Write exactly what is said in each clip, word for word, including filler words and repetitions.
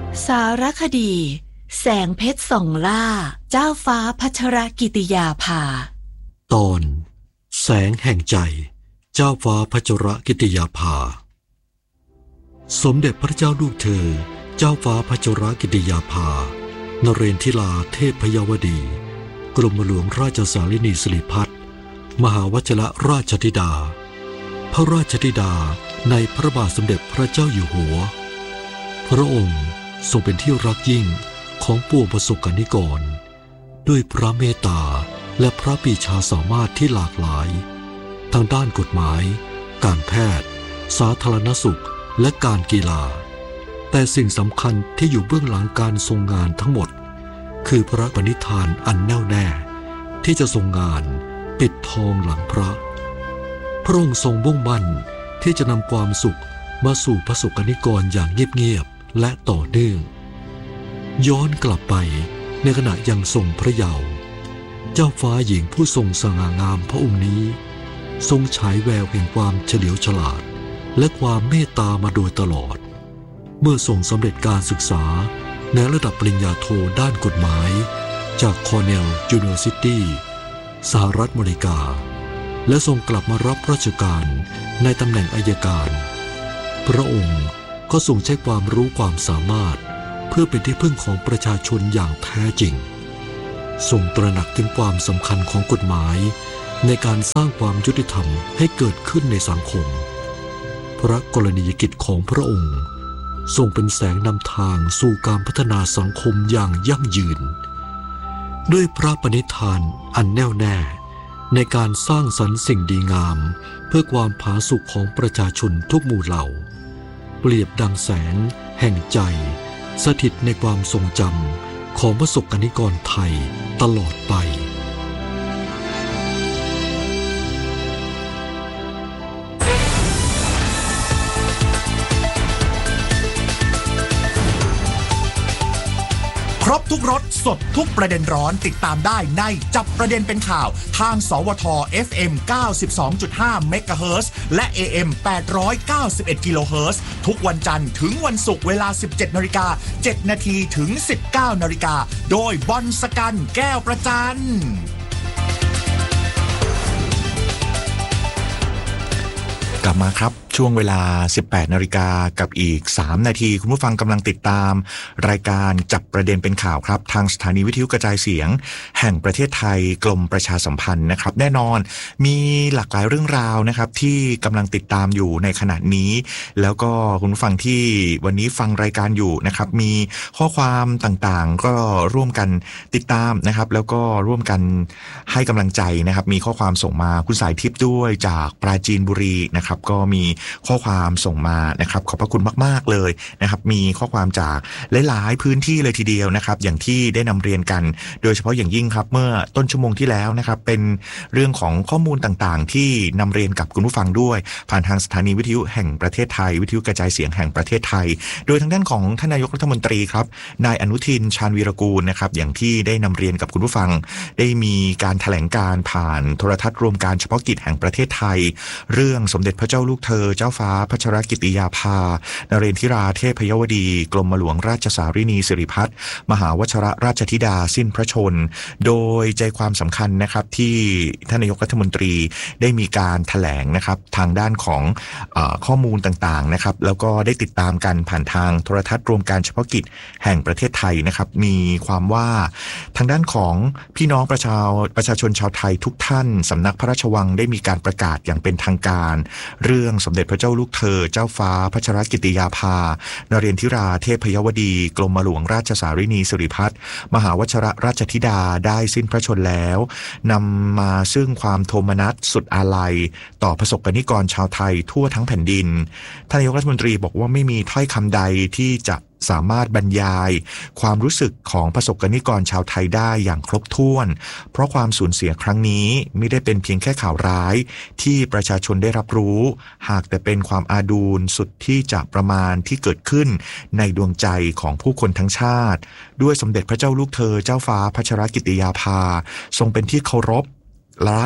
สารคดีแสงเพชรส่องล่าเจ้าฟ้าพัชรกิติยาภาตอนแสงแห่งใจเจ้าฟ้าพัชรกิติยาภาสมเด็จพระเจ้าลูกเธอเจ้าฟ้าพัชรกิติยาภานเรนทิลาเทพพยวดีกรมหลวงราชสารินีสิริพัฒน์มหาวชิรราชธิดาพระราชธิดาในพระบาทสมเด็จพระเจ้าอยู่หัวพระองค์ทรงเป็นที่รักยิ่งของปวงประสบกนิกรด้วยพระเมตตาและพระปรีชาสามารถที่หลากหลายทางด้านกฎหมายการแพทย์สาธารณสุขและการกีฬาแต่สิ่งสำคัญที่อยู่เบื้องหลังการทรงงานทั้งหมดคือพระปณิธานอันแน่วแน่ที่จะทรงงานปิดทองหลังพระพระองค์ทรงมุ่งมั่นที่จะนำความสุขมาสู่ประสบกนิกรอย่างเงียบๆและต่อเนื่องย้อนกลับไปในขณะยังทรงพระเยาว์เจ้าฟ้าหญิงผู้ทรงสง่างามพระองค์นี้ทรงฉายแววแห่งความเฉลียวฉลาดและความเมตตามาโดยตลอดเมื่อทรงสำเร็จการศึกษาในระดับปริญญาโทด้านกฎหมายจากคอร์เนลยูนิเวอร์ซิตี้สหรัฐอเมริกาและทรงกลับมารับราชการในตำแหน่งอัยการพระองค์ก็ทรงใช้ความรู้ความสามารถเพื่อเป็นที่พึ่งของประชาชนอย่างแท้จริงทรงตระหนักถึงความสำคัญของกฎหมายในการสร้างความยุติธรรมให้เกิดขึ้นในสังคมพระกรณียกิจของพระองค์ทรงเป็นแสงนำทางสู่การพัฒนาสังคมอย่างยั่งยืนด้วยพระปณิธานอันแน่วแน่ในการสร้างสรรค์สิ่งดีงามเพื่อความผาสุกของประชาชนทุกหมู่เหล่าเปรียบดังแสงแห่งใจสถิตในความทรงจำของประสบกนิกรไทยตลอดไปครบทุกรสสดทุกประเด็นร้อนติดตามได้ในจับประเด็นเป็นข่าวทางสวท เอฟ เอ็ม เก้าสิบสองจุดห้า เมกะเฮิรตซ์และ เอ เอ็ม แปดร้อยเก้าสิบเอ็ด กิโลเฮิรตซ์ทุกวันจันทร์ถึงวันศุกร์เวลา สิบเจ็ดนาฬิกาเจ็ดนาทีถึง สิบเก้านาฬิกาโดยบอลสกันแก้วประจันกลับมาครับช่วงเวลา สิบแปดนาฬิกากับอีกสามนาทีคุณผู้ฟังกำลังติดตามรายการจับประเด็นเป็นข่าวครับทางสถานีวิทยุกระจายเสียงแห่งประเทศไทยกรมประชาสัมพันธ์นะครับแน่นอนมีหลากหลายเรื่องราวนะครับที่กำลังติดตามอยู่ในขณะนี้แล้วก็คุณผู้ฟังที่วันนี้ฟังรายการอยู่นะครับมีข้อความต่างๆก็ร่วมกันติดตามนะครับแล้วก็ร่วมกันให้กำลังใจนะครับมีข้อความส่งมาคุณสายทิพย์ด้วยจากปราจีนบุรีนะครับก็มีข้อความส่งมานะครับขอบพระคุณมากๆเลยนะครับมีข้อความจากหลายๆพื้นที่เลยทีเดียวนะครับอย่างที่ได้นำเรียนกันโดยเฉพาะอย่างยิ่งครับเมื่อต้นชั่วโมงที่แล้วนะครับเป็นเรื่องของข้อมูลต่างๆที่นำเรียนกับคุณผู้ฟังด้วยผ่านทางสถานีวิทยุแห่งประเทศไทยวิทยุกระจายเสียงแห่งประเทศไทยโดยทางด้านของท่านนายกรัฐมนตรีครับนายอนุทินชาญวีรกูลนะครับอย่างที่ได้นำเรียนกับคุณผู้ฟังได้มีการแถลงการผ่านโทรทัศน์รวมการเฉพาะกิจแห่งประเทศไทยเรื่องสมเด็จพระเจ้าลูกเธอเจ้าฟ้าพัชรกิติยาภานเรนทิราเทพพยวดีกรมหลวงราชสารินีสิริพัฒน์มหาวชิรราชธิดาสิ้นพระชนม์โดยใจความสำคัญนะครับที่ท่านนายกรัฐมนตรีได้มีการแถลงนะครับทางด้านของเอ่อข้อมูลต่างๆนะครับแล้วก็ได้ติดตามกันผ่านทางโทรทัศน์รวมการเฉพาะกิจแห่งประเทศไทยนะครับมีความว่าทางด้านของพี่น้องประชาประชาชนชาวไทยทุกท่านสำนักพระราชวังได้มีการประกาศอย่างเป็นทางการเรื่องสมเด็จพระเจ้าลูกเธอเจ้าฟ้าพัชรกิติยาภานเรนทิราเทพพยวดีกรมหลวงราชสารินีสิริพัฒน์มหาวชิรราชธิดาได้สิ้นพระชนม์แล้วนำมาซึ่งความโทมนัสสุดอาลัยต่อประสบกนิกรชาวไทยทั่วทั้งแผ่นดินท่านนายกรัฐมนตรีบอกว่าไม่มีถ้อยคำใดที่จะสามารถบรรยายความรู้สึกของประสบกนิกรชาวไทยได้อย่างครบถ้วนเพราะความสูญเสียครั้งนี้ไม่ได้เป็นเพียงแค่ข่าวร้ายที่ประชาชนได้รับรู้หากแต่เป็นความอาดูลสุดที่จะประมาณที่เกิดขึ้นในดวงใจของผู้คนทั้งชาติด้วยสมเด็จพระเจ้าลูกเธอเจ้าฟ้าพัชรกิติยาภาทรงเป็นที่เคารพรัก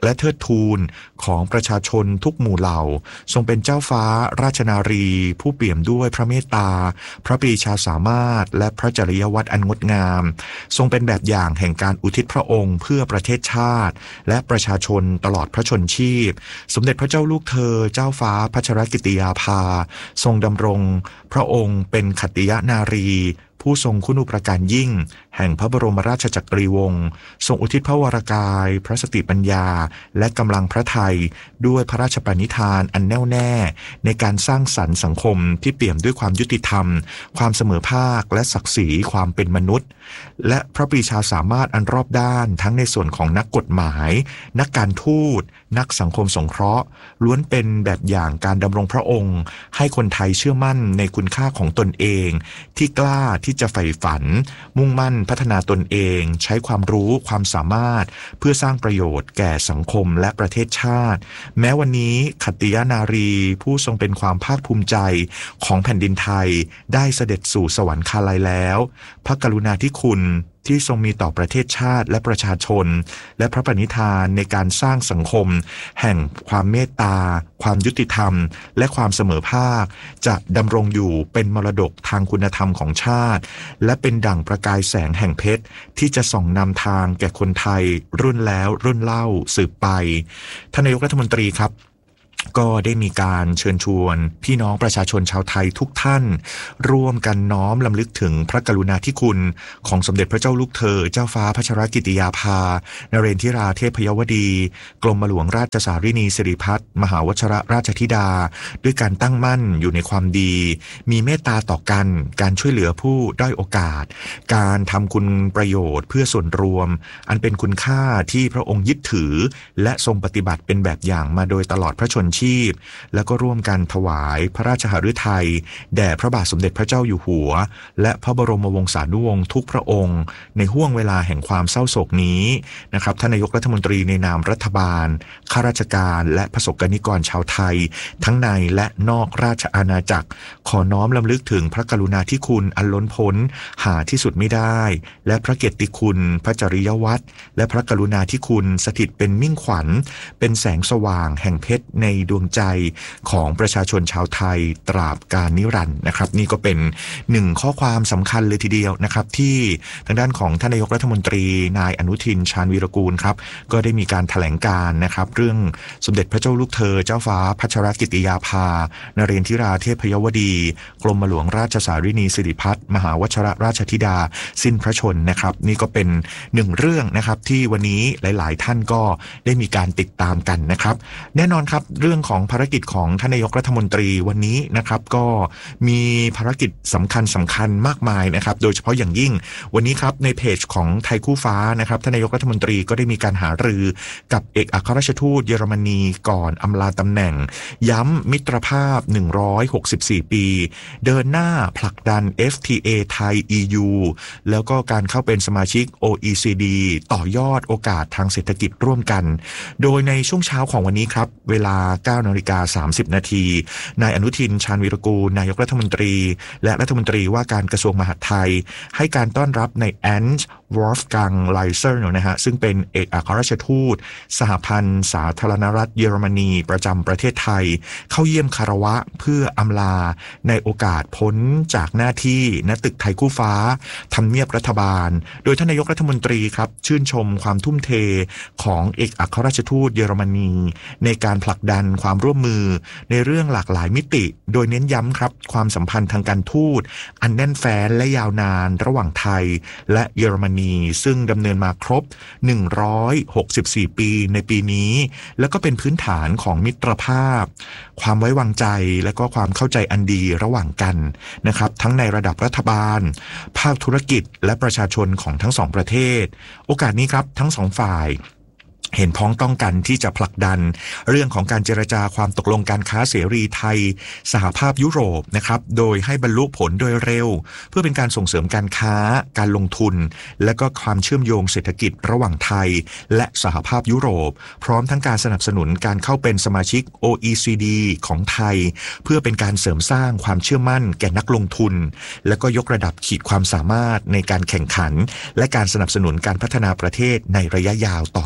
และเทิดทูนของประชาชนทุกหมู่เหล่าทรงเป็นเจ้าฟ้าราชนารีผู้เปี่ยมด้วยพระเมตตาพระปรีชาสามารถและพระจริยวัตรอันงดงามทรงเป็นแบบอย่างแห่งการอุทิศพระองค์เพื่อประเทศชาติและประชาชนตลอดพระชนชีพสมเด็จพระเจ้าลูกเธอเจ้าฟ้าพัชรกิติยาภาทรงดำรงพระองค์เป็นขัตติยนารีผู้ทรงคุณูปการยิ่งแห่งพระบรมราชจักรีวงศ์ทรงอุทิศพระวรกายพระสติปัญญาและกำลังพระทัยด้วยพระราชปณิธานอันแน่วแน่ในการสร้างสรรค์สังคมที่เปี่ยมด้วยความยุติธรรมความเสมอภาคและศักดิ์ศรีความเป็นมนุษย์และพระปรีชาสามารถอันรอบด้านทั้งในส่วนของนักกฎหมายนักการทูตนักสังคมสงเคราะห์ล้วนเป็นแบบอย่างการดำรงพระองค์ให้คนไทยเชื่อมั่นในคุณค่าของตนเองที่กล้าที่จะใฝ่ฝันมุ่งมั่นพัฒนาตนเองใช้ความรู้ความสามารถเพื่อสร้างประโยชน์แก่สังคมและประเทศชาติแม้วันนี้ขัตติยนารีผู้ทรงเป็นความภาคภูมิใจของแผ่นดินไทยได้เสด็จสู่สวรรคาลัยแล้วพระกรุณาธิคุณที่ทรงมีต่อประเทศชาติและประชาชนและพระปณิธานในการสร้างสังคมแห่งความเมตตาความยุติธรรมและความเสมอภาคจะดำรงอยู่เป็นมรดกทางคุณธรรมของชาติและเป็นดั่งประกายแสงแห่งเพชรที่จะส่องนำทางแก่คนไทยรุ่นแล้วรุ่นเล่าสืบไปท่านนายกรัฐมนตรีครับก็ได้มีการเชิญชวนพี่น้องประชาชนชาวไทยทุกท่านร่วมกันน้อมรำลึกถึงพระกรุณาธิคุณของสมเด็จพระเจ้าลูกเธอเจ้าฟ้าพัชรกิติยาภานเรนทิราเทพยวดีกรมหลวงราชสารินีสิริพัฒน์มหาวชรราชธิดาด้วยการตั้งมั่นอยู่ในความดีมีเมตตาต่อกันการช่วยเหลือผู้ด้อยโอกาสการทำคุณประโยชน์เพื่อส่วนรวมอันเป็นคุณค่าที่พระองค์ยึดถือและทรงปฏิบัติเป็นแบบอย่างมาโดยตลอดพระชนชีพแล้วก็ร่วมกันถวายพระราชหฤทัยแด่พระบาทสมเด็จพระเจ้าอยู่หัวและพระบรมวงศานุวงศ์ทุกพระองค์ในห้วงเวลาแห่งความเศร้าโศกนี้นะครับท่านนายกรัฐมนตรีในนามรัฐบาลข้าราชการและประสบกนิกรชาวไทยทั้งในและนอกราชอาณาจักรขอน้อมรำลึกถึงพระกรุณาธิคุณอันล้นพ้นหาที่สุดไม่ได้และพระเกียรติคุณพระจริยวัตรและพระกรุณาธิคุณสถิตเป็นมิ่งขวัญเป็นแสงสว่างแห่งเพชรในดวงใจของประชาชนชาวไทยตราบกาลนิรันดร์นะครับนี่ก็เป็นหนึ่งข้อความสำคัญเลยทีเดียวนะครับที่ทางด้านของท่านนายกรัฐมนตรีนายอนุทินชาญวีรกูลครับก็ได้มีการแถลงการนะครับเรื่องสมเด็จพระเจ้าลูกเธอเจ้าฟ้าพัชรกิติยาภานเรนทิราเทพยวดีกรมหลวงราชสารินีสิริพัฒน์มหาวชรราชธิดาสิ้นพระชนนะครับนี่ก็เป็นหนึ่งเรื่องนะครับที่วันนี้หลายๆท่านก็ได้มีการติดตามกันนะครับแน่นอนครับเรื่องของภารกิจของท่านนายกรัฐมนตรีวันนี้นะครับก็มีภารกิจสำคัญสำคัญมากมายนะครับโดยเฉพาะอย่างยิ่งวันนี้ครับในเพจของไทยคู่ฟ้านะครับท่านนายกรัฐมนตรีก็ได้มีการหารือกับเอกอัครราชทูตเยอรมนีก่อนอำลาตำแหน่งย้ำมิตรภาพหนึ่งร้อยหกสิบสี่ปีเดินหน้าผลักดัน เอฟ ที เอ ไทย อี ยู แล้วก็การเข้าเป็นสมาชิก โอ อี ซี ดี ต่อยอดโอกาสทางเศรษฐกิจร่วมกันโดยในช่วงเช้าของวันนี้ครับเวลา เก้านาฬิกาสามสิบนาทีนายอนุทินชาญวีรกูลนายกรัฐมนตรีและรัฐมนตรีว่าการกระทรวงมหาดไทยให้การต้อนรับในแอนซ์วอล์ฟกังไลเซอร์นะฮะซึ่งเป็นเอกอัครราชทูตสหพันธ์สาธารณรัฐเยอรมนีประจำประเทศไทยเข้าเยี่ยมคารวะเพื่ออำลาในโอกาสพ้นจากหน้าที่ณตึกไทยคู่ฟ้าทำเนียบรัฐบาลโดยท่านนายกรัฐมนตรีครับชื่นชมความทุ่มเทของเอกอัครราชทูตเยอรมนีในการผลักดันความร่วมมือในเรื่องหลากหลายมิติโดยเน้นย้ำครับความสัมพันธ์ทางการทูตอันแน่นแฟ้นและยาวนานระหว่างไทยและเยอรมนีซึ่งดำเนินมาครบหนึ่งร้อยหกสิบสี่ปีในปีนี้แล้วก็เป็นพื้นฐานของมิตรภาพความไว้วางใจและก็ความเข้าใจอันดีระหว่างกันนะครับทั้งในระดับรัฐบาลภาคธุรกิจและประชาชนของทั้งสองประเทศโอกาสนี้ครับทั้งสองฝ่ายเห็นพ้องต้องกันที่จะผลักดันเรื่องของการเจรจาความตกลงการค้าเสรีไทยสหภาพยุโรปนะครับโดยให้บรรลุผลโดยเร็วเพื่อเป็นการส่งเสริมการค้าการลงทุนและก็ความเชื่อมโยงเศรษฐกิจระหว่างไทยและสหภาพยุโรปพร้อมทั้งการสนับสนุนการเข้าเป็นสมาชิก โอ อี ซี ดี ของไทยเพื่อเป็นการเสริมสร้างความเชื่อมั่นแก่นักลงทุนและก็ยกระดับขีดความสามารถในการแข่งขันและการสนับสนุนการพัฒนาประเทศในระยะยาวต่อไป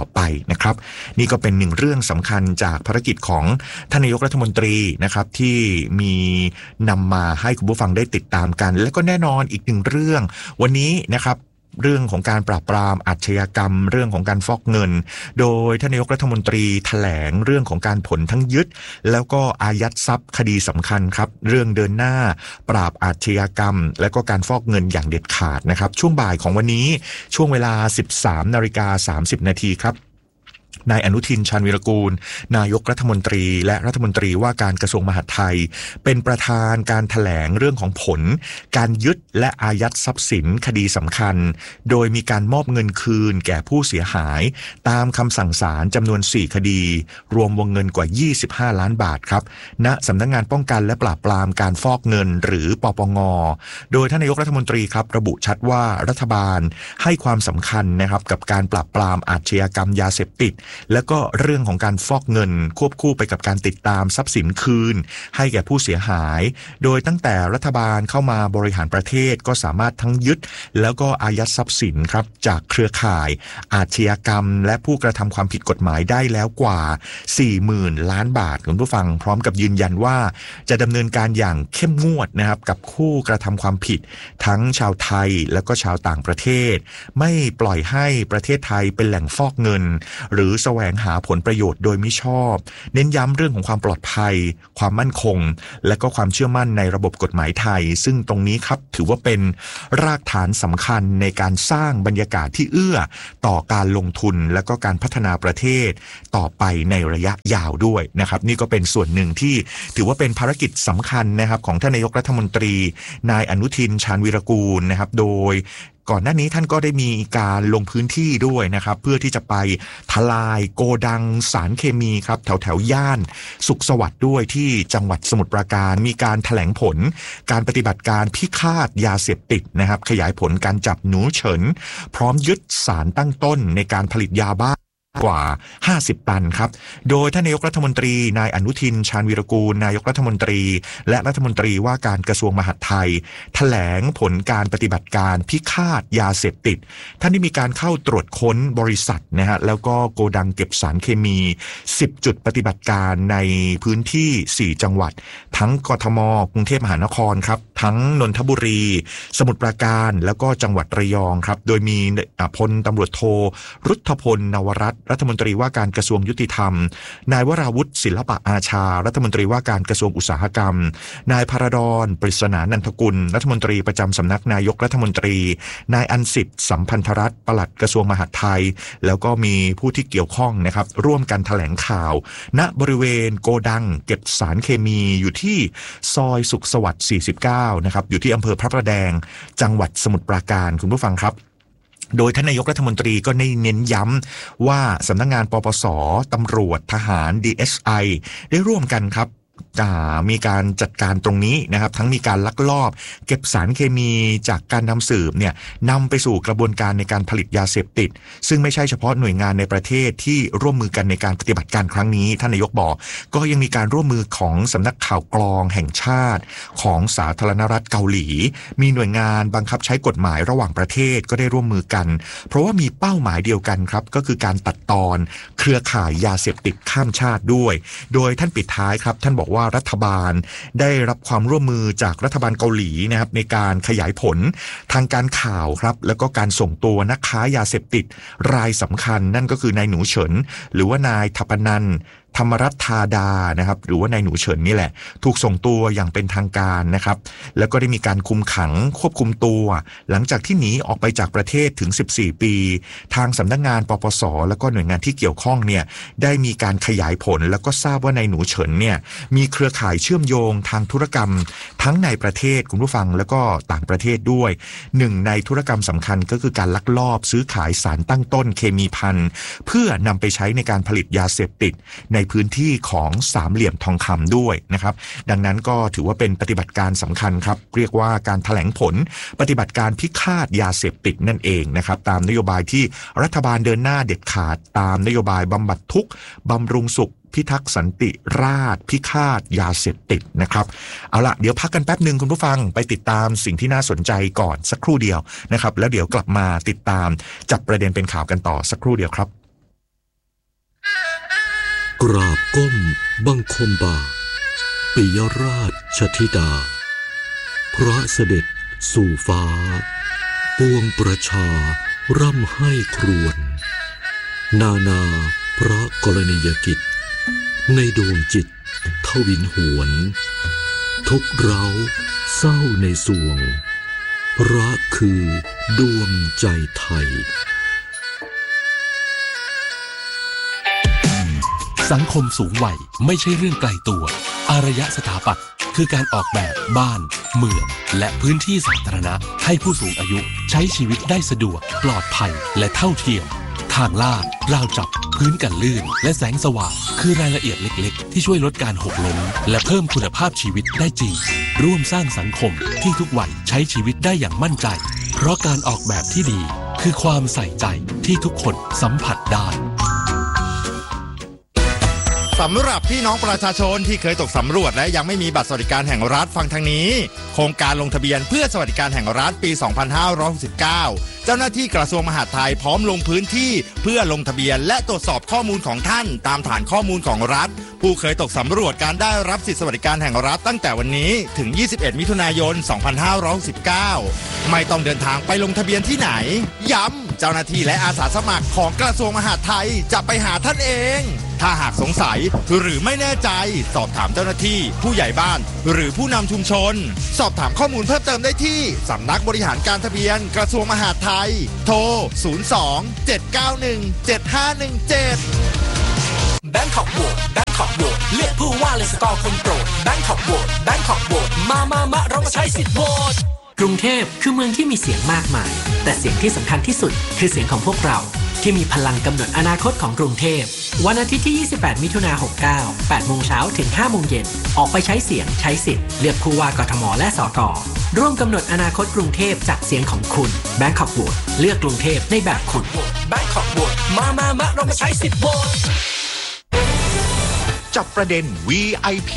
นะครับนี่ก็เป็นหนึ่งเรื่องสำคัญจากภารกิจของท่านนายกรัฐมนตรีนะครับที่มีนำมาให้คุณผู้ฟังได้ติดตามกันและก็แน่นอนอีกหนึ่งเรื่องวันนี้นะครับเรื่องของการปราบปรามอาชญากรรมเรื่องของการฟอกเงินโดยท่านนายกรัฐมนตรีแถลงเรื่องของการผลทั้งยึดแล้วก็อายัดทรัพย์คดีสำคัญครับเรื่องเดินหน้าปราบอาชญากรรมและก็การฟอกเงินอย่างเด็ดขาดนะครับช่วงบ่ายของวันนี้ช่วงเวลา สิบสามนาฬิกาสามสิบนาทีครับนายอนุทินชาญวีรกูลนายกรัฐมนตรีและรัฐมนตรีว่าการกระทรวงมหาดไทยเป็นประธานการแถลงเรื่องของผลการยึดและอายัดทรัพย์สินคดีสำคัญโดยมีการมอบเงินคืนแก่ผู้เสียหายตามคำสั่งศาลจำนวนสี่คดีรวมวงเงินกว่ายี่สิบห้าล้านบาทครับณสำนักงานป้องกันและปราบปรามการฟอกเงินหรือปปงโดยท่านนายกรัฐมนตรีครับระบุชัดว่ารัฐบาลให้ความสำคัญนะครับกับการปราบปรามอาชญากรรมยาเสพติดแล้วก็เรื่องของการฟอกเงินควบคู่ไปกับการติดตามทรัพย์สินคืนให้แก่ผู้เสียหายโดยตั้งแต่รัฐบาลเข้ามาบริหารประเทศก็สามารถทั้งยึดแล้วก็อายัดทรัพย์สินครับจากเครือข่ายอาชญากรรมและผู้กระทำความผิดกฎหมายได้แล้วกว่า สี่หมื่น ล้านบาทคุณผู้ฟังพร้อมกับยืนยันว่าจะดำเนินการอย่างเข้มงวดนะครับกับผู้กระทำความผิดทั้งชาวไทยและก็ชาวต่างประเทศไม่ปล่อยให้ประเทศไทยเป็นแหล่งฟอกเงินหรือแสวงหาผลประโยชน์โดยมิชอบเน้นย้ำเรื่องของความปลอดภัยความมั่นคงและก็ความเชื่อมั่นในระบบกฎหมายไทยซึ่งตรงนี้ครับถือว่าเป็นรากฐานสำคัญในการสร้างบรรยากาศที่เอื้อต่อการลงทุนและก็การพัฒนาประเทศต่อไปในระยะยาวด้วยนะครับนี่ก็เป็นส่วนหนึ่งที่ถือว่าเป็นภารกิจสำคัญนะครับของท่านนายกรัฐมนตรีนายอนุทินชาญวีรกูลนะครับโดยก่อนหน้านี้ท่านก็ได้มีการลงพื้นที่ด้วยนะครับเพื่อที่จะไปทลายโกดังสารเคมีครับแถวแถวย่านสุขสวัสดิ์ด้วยที่จังหวัดสมุทรปราการมีการแถลงผลการปฏิบัติการพิฆาตยาเสพติดนะครับขยายผลการจับหนูเฉินพร้อมยึดสารตั้งต้นในการผลิตยาบ้ากว่าห้าสิบตันครับโดยท่านนายกรัฐมนตรีนายอนุทินชาญวีรกูลนายกรัฐมนตรีและรัฐมนตรีว่าการกระทรวงมหาดไทยแถลงผลการปฏิบัติการพิฆาตยาเสพติดท่านได้มีการเข้าตรวจค้นบริษัทนะฮะแล้วก็โกดังเก็บสารเคมีสิบจุดปฏิบัติการในพื้นที่สี่จังหวัดทั้งกทมกรุงเทพมหานครครับทั้งนนทบุรีสมุทรปราการแล้วก็จังหวัดระยองครับโดยมีพลตำรวจโทรุทธพลนวรัตน์รัฐมนตรีว่าการกระทรวงยุติธรรมนายวราวุฒิศิลปะอาชารัฐมนตรีว่าการกระทรวงอุตสาหกรรมนายภรดรปริศนานันทกุลรัฐมนตรีประจำสำนักนายกรัฐมนตรีนายอันสิทธิ์สัมพันธรัตน์ปลัดกระทรวงมหาดไทยแล้วก็มีผู้ที่เกี่ยวข้องนะครับร่วมกันแถลงข่าวณบริเวณโกดังเก็บสารเคมีอยู่ที่ซอยสุขสวัสดิ์สี่สิบเก้านะครับอยู่ที่อำเภอพระประแดงจังหวัดสมุทรปราการคุณผู้ฟังครับโดยท่านนายกรัฐมนตรีก็ได้เน้นย้ำว่าสำนักงานปปส.ตำรวจทหาร ดี เอส ไอ ได้ร่วมกันครับมีการจัดการตรงนี้นะครับทั้งมีการลักลอบเก็บสารเคมีจากการนำสืบเนี่ยนำไปสู่กระบวนการในการผลิตยาเสพติดซึ่งไม่ใช่เฉพาะหน่วยงานในประเทศที่ร่วมมือกันในการปฏิบัติการครั้งนี้ท่านนายกบอกก็ยังมีการร่วมมือของสำนักข่าวกรองแห่งชาติของสาธารณรัฐเกาหลีมีหน่วยงานบังคับใช้กฎหมายระหว่างประเทศก็ได้ร่วมมือกันเพราะว่ามีเป้าหมายเดียวกันครับก็คือการตัดตอนเครือข่ายยาเสพติดข้ามชาติด้วยโดยท่านปิดท้ายครับท่านบอกว่ารัฐบาลได้รับความร่วมมือจากรัฐบาลเกาหลีนะครับในการขยายผลทางการข่าวครับแล้วก็การส่งตัวนักค้ายาเสพติดรายสำคัญนั่นก็คือนายหนูเฉินหรือว่านายทัปนันธรรมรัตน์ธาดานะครับหรือว่านายหนูเฉินนี่แหละถูกส่งตัวอย่างเป็นทางการนะครับแล้วก็ได้มีการคุมขังควบคุมตัวหลังจากที่หนีออกไปจากประเทศถึงสิบสี่ปีทางสำนักงานปปส.แล้วก็หน่วยงานที่เกี่ยวข้องเนี่ยได้มีการขยายผลแล้วก็ทราบว่านายหนูเฉินเนี่ยมีเครือข่ายเชื่อมโยงทางธุรกรรมทั้งในประเทศคุณผู้ฟังแล้วก็ต่างประเทศด้วยหนึ่งในธุรกรรมสำคัญก็คือการลักลอบซื้อขายสารตั้งต้นเคมีภัณฑ์เพื่อนำไปใช้ในการผลิตยาเสพติดในพื้นที่ของสามเหลี่ยมทองคำด้วยนะครับดังนั้นก็ถือว่าเป็นปฏิบัติการสำคัญครับเรียกว่าการแถลงผลปฏิบัติการพิฆาตยาเสพติดนั่นเองนะครับตามนโยบายที่รัฐบาลเดินหน้าเด็ดขาดตามนโยบายบำบัดทุกข์บำรุงสุขพิทักษ์สันติราษฎร์พิฆาตยาเสพติดนะครับเอาละเดี๋ยวพักกันแป๊บหนึ่งคุณผู้ฟังไปติดตามสิ่งที่น่าสนใจก่อนสักครู่เดียวนะครับแล้วเดี๋ยวกลับมาติดตามจับประเด็นเป็นข่าวกันต่อสักครู่เดียวครับกราบก้มบังคมบาทปิยราชธิดาพระเสด็จสู่ฟ้าปวงประชาร่ำให้ครวญนานาพระกรณียกิจในดวงจิตทวินหวนทุกเร้าเศร้าในสวงรักคือดวงใจไทยสังคมสูงวัยไม่ใช่เรื่องไกลตัวอารยสถาปัตย์คือการออกแบบบ้านเมืองและพื้นที่สาธารณะให้ผู้สูงอายุใช้ชีวิตได้สะดวกปลอดภัยและเท่าเทียมทางลาดราวจับพื้นกันลื่นและแสงสว่างคือรายละเอียดเล็กๆที่ช่วยลดการหกล้มและเพิ่มคุณภาพชีวิตได้จริงร่วมสร้างสังคมที่ทุกวัยใช้ชีวิตได้อย่างมั่นใจเพราะการออกแบบที่ดีคือความใส่ใจที่ทุกคนสัมผัสได้สำหรับพี่น้องประชาชนที่เคยตกสำรวจและยังไม่มีบัตรสวัสดิการแห่งรัฐฟังทางนี้โครงการลงทะเบียนเพื่อสวัสดิการแห่งรัฐปี สองพันห้าร้อยหกสิบเก้า เจ้าหน้าที่กระทรวงมหาดไทยพร้อมลงพื้นที่เพื่อลงทะเบียนและตรวจสอบข้อมูลของท่านตามฐานข้อมูลของรัฐผู้เคยตกสำรวจการได้รับสิทธิสวัสดิการแห่งรัฐตั้งแต่วันนี้ถึงยี่สิบเอ็ดมิถุนายนสองพันห้าร้อยหกสิบเก้าไม่ต้องเดินทางไปลงทะเบียนที่ไหนย้ำเจ้าหน้าที่และอาสาสมัครของกระทรวงมหาดไทยจะไปหาท่านเองถ้าหากสงสัยหรือไม่แน่ใจสอบถามเจ้าหน้าที่ผู้ใหญ่บ้านหรือผู้นำชุมชนสอบถามข้อมูลเพิ่มเติมได้ที่สำนักบริหารการทะเบียนกระทรวงมหาดไทยโทรศูนย์ สอง เจ็ด เก้า หนึ่ง เจ็ด ห้า หนึ่ง เจ็ด Bangkok Vote Bangkok Vote เลือกผู้ว่าและสกอร์คนโปรด Bangkok Vote Bangkok Vote มามามาเรามาใช้สิทธิ์โหวตกรุงเทพคือเมืองที่มีเสียงมากมายแต่เสียงที่สำคัญที่สุดคือเสียงของพวกเราที่มีพลังกำหนดอนาคตของกรุงเทพวันอาทิตย์ที่ยี่สิบแปดมิถุนายนหกเก้า แปดโมงเช้าถึงห้าโมงเย็นออกไปใช้เสียงใช้สิทธิ์เลือกผู้ว่ากทมและสกร่วมกำหนดอนาคตกรุงเทพจากเสียงของคุณ Bangkok Vote เลือกกรุงเทพในแบบคุณ Bangkok Vote มามามาเรามาใช้สิทธิ์โหวตจับประเด็น วี ไอ พี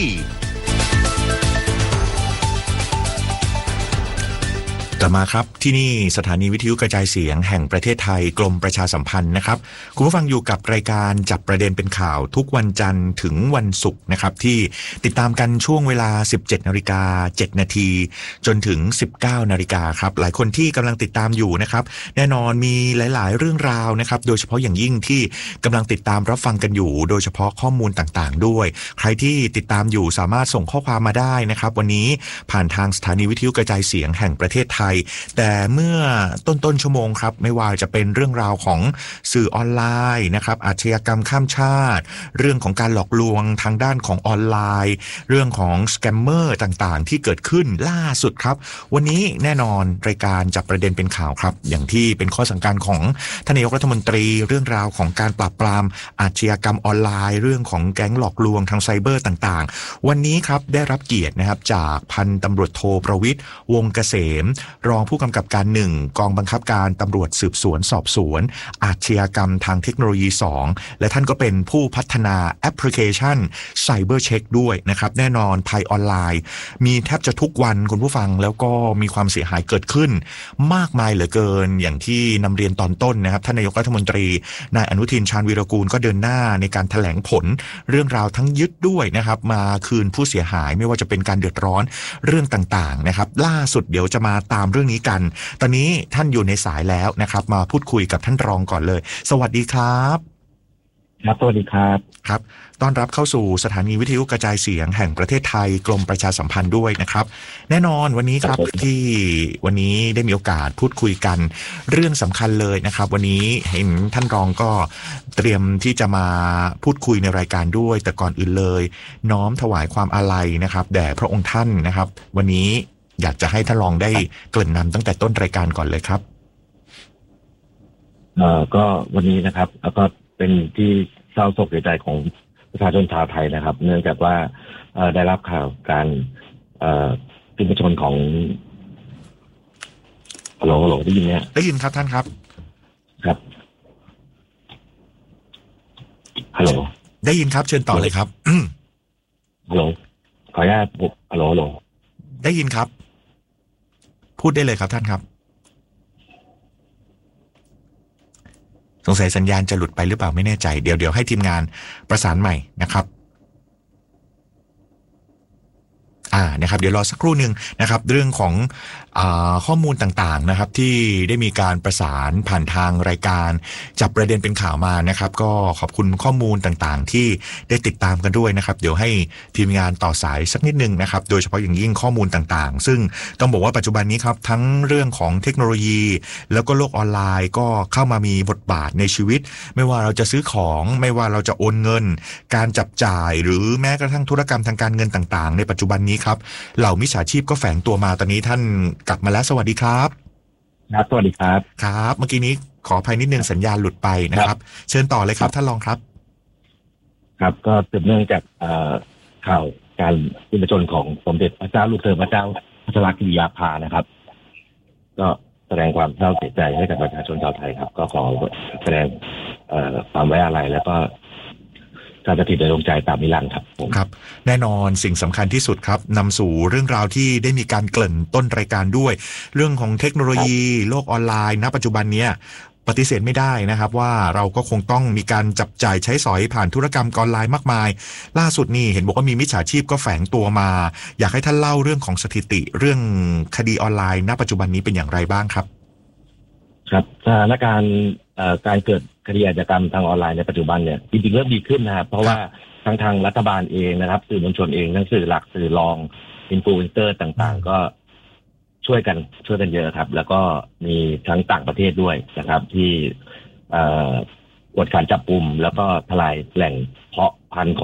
กลับมาครับที่นี่สถานีวิทยุกระจายเสียงแห่งประเทศไทยกรมประชาสัมพันธ์นะครับคุณผู้ฟังอยู่กับรายการจับประเด็นเป็นข่าวทุกวันจันทร์ถึงวันศุกร์นะครับที่ติดตามกันช่วงเวลา สิบเจ็ดนาฬิกาเจ็ดนาทีจนถึง สิบเก้านาฬิกาครับหลายคนที่กำลังติดตามอยู่นะครับแน่นอนมีหลายๆเรื่องราวนะครับโดยเฉพาะอย่างยิ่งที่กำลังติดตามรับฟังกันอยู่โดยเฉพาะข้อมูลต่างๆด้วยใครที่ติดตามอยู่สามารถส่งข้อความมาได้นะครับวันนี้ผ่านทางสถานีวิทยุกระจายเสียงแห่งประเทศไทยแต่เมื่อต้นๆชั่วโมงครับไม่ว่าจะเป็นเรื่องราวของสื่อออนไลน์นะครับอาชญากรรมข้ามชาติเรื่องของการหลอกลวงทางด้านของออนไลน์เรื่องของสแกมเมอร์ต่างๆที่เกิดขึ้นล่าสุดครับวันนี้แน่นอนรายการจับประเด็นเป็นข่าวครับอย่างที่เป็นข้อสั่งการของท่านนายกรัฐมนตรีเรื่องราวของการปราบปรามอาชญากรรมออนไลน์เรื่องของแก๊งหลอกลวงทางไซเบอร์ต่างๆวันนี้ครับได้รับเกียรตินะครับจากพันตำรวจโทประวิตรวงศ์เกษมรองผู้กำกับการหนึ่งกองบังคับการตำรวจสืบสวนสอบสวนอาชญากรรมทางเทคโนโลยีสองและท่านก็เป็นผู้พัฒนาแอปพลิเคชันไซเบอร์เช็คด้วยนะครับแน่นอนภัยออนไลน์มีแทบจะทุกวันคุณผู้ฟังแล้วก็มีความเสียหายเกิดขึ้นมากมายเหลือเกินอย่างที่นำเรียนตอนต้นนะครับท่านนายกรัฐมนตรีนายอนุทินชาญวีรกูลก็เดินหน้าในการแถลงผลเรื่องราวทั้งยึดด้วยนะครับมาคืนผู้เสียหายไม่ว่าจะเป็นการเดือดร้อนเรื่องต่างๆนะครับล่าสุดเดี๋ยวจะมาตามเรื่องนี้กันตอนนี้ท่านอยู่ในสายแล้วนะครับมาพูดคุยกับท่านรองก่อนเลยสวัสดีครับครับสวัสดีครับครับต้อนรับเข้าสู่สถานีวิทยุกระจายเสียงแห่งประเทศไทยกรมประชาสัมพันธ์ด้วยนะครับแน่นอนวันนี้ครับที่วันนี้ได้มีโอกาสพูดคุยกันเรื่องสำคัญเลยนะครับวันนี้เห็นท่านรองก็เตรียมที่จะมาพูดคุยในรายการด้วยแต่ก่อนอื่นเลยน้อมถวายความอาลัยนะครับแด่พระองค์ท่านนะครับวันนี้อยากจะให้ท่านรองได้เกริ่นนำตั้งแต่ต้นรายการก่อนเลยครับเอ่อก็วันนี้นะครับแล้วก็เป็นที่เศร้าโศกเสียใจของประชาชนชาวไทยนะครับเนื่องจากว่าเอ่อได้รับข่าวการเอ่อสิ้นพระชนม์ของฮัลโหลฮัลโหลได้ยินไหมได้ยินครับท่านครับครับฮัลโหลได้ยินครับเชิญต่อเลยครับฮัลโหลขออนุญาตฮัลโหลฮัลโหลได้ยินครับพูดได้เลยครับท่านครับสงงสัยสัญญาณจะหลุดไปหรือเปล่าไม่แน่ใจเดี๋ยวเดี๋ยวให้ทีมงานประสานใหม่นะครับอ่านะครับเดี๋ยวรอสักครู่หนึ่งนะครับเรื่องของอ่าข้อมูลต่างๆนะครับที่ได้มีการประสานผ่านทางรายการจับประเด็นเป็นข่าวมานะครับก็ขอบคุณข้อมูลต่างๆที่ได้ติดตามกันด้วยนะครับเดี๋ยวให้ทีมงานต่อสายสักนิดนึงนะครับโดยเฉพาะอย่างยิ่งข้อมูลต่างๆซึ่งต้องบอกว่าปัจจุบันนี้ครับทั้งเรื่องของเทคโนโลยีแล้วก็โลกออนไลน์ก็เข้ามามีบทบาทในชีวิตไม่ว่าเราจะซื้อของไม่ว่าเราจะโอนเงินการจับจ่ายหรือแม้กระทั่งธุรกรรมทางการเงินต่างๆในปัจจุบันนี้ครับเหล่ามิจฉาชีพก็แฝงตัวมาตอนนี้ท่านกลับมาแล้วสวัสดีครับครับสวัสดีครับครับเมื่อกี้นี้ขออภัยนิดนึงสัญญาณหลุดไปนะครับเชิญต่อเลยครับท่านรองครับครับก็สืบเนื่องจากข่าวการสิ้นพระชนม์ของสมเด็จพระเจ้าลูกเธอพระเจ้าพัชรกิติยาภานะครับก็แสดงความเศร้าเสียใจให้กับประชาชนชาวไทยครับก็ขอแสดงความไว้อาลัยแล้วก็การสถิตในดวงใจตามนิรันดร์ครับผมครับแน่นอนสิ่งสำคัญที่สุดครับนำสู่เรื่องราวที่ได้มีการเกริ่นต้นรายการด้วยเรื่องของเทคโนโลยีโลกออนไลน์ณปัจจุบันนี้ปฏิเสธไม่ได้นะครับว่าเราก็คงต้องมีการจับจ่ายใช้สอยผ่านธุรกรรมออนไลน์มากมายล่าสุดนี่เห็นบอกว่ามีมิจฉาชีพก็แฝงตัวมาอยากให้ท่านเล่าเรื่องของสถิติเรื่องคดีออนไลน์ณปัจจุบันนี้เป็นอย่างไรบ้างครับครับสถานการณ์การเกิดคดีอาชญากรรมทางออนไลน์ในปัจจุบันเนี่ยจริงๆเริ่มดีขึ้นนะครับเพราะว่าทั้งทางรัฐบาลเองนะครับสื่อมวลชนเองทั้งสื่อหลักสื่อรองอินฟลูเอนเซอร์ต่างๆก็ช่วยกันช่วยกันเยอะครับแล้วก็มีทั้งต่างประเทศด้วยนะครับที่กวดขันจับกุมแล้วก็ทลายแหล่งเพาะพันธุ์ของ